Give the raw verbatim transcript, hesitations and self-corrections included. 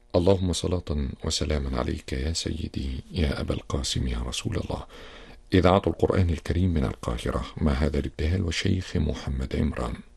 اللهم صلاة وسلاما عليك يا سيدي يا أبا القاسم يا رسول الله. إذاعة القرآن الكريم من القاهرة، مع هذا الابتهال والشيخ محمد عمران.